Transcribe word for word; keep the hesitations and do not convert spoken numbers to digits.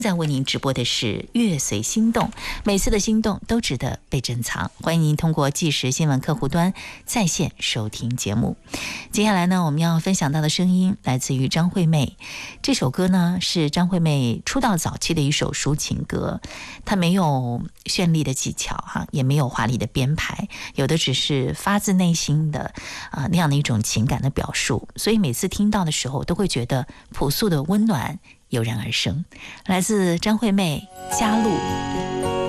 在为您直播的是乐随心动，每次的心动都值得被珍藏。欢迎您通过即时新闻客户端在线收听节目。接下来呢，我们要分享到的声音来自于张惠妹。这首歌呢是张惠妹出道早期的一首抒情歌，它没有绚丽的技巧哈，也没有华丽的编排，有的只是发自内心的啊、呃、那样的一种情感的表述，所以每次听到的时候都会觉得朴素的温暖油然而生。来自张惠妹《家路》。